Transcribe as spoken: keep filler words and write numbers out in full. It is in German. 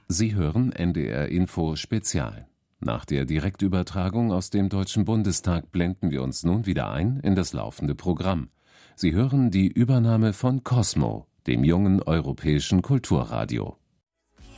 Sie hören N D R Info Spezial. Nach der Direktübertragung aus dem Deutschen Bundestag blenden wir uns nun wieder ein in das laufende Programm. Sie hören die Übernahme von Kosmo, dem jungen europäischen Kulturradio.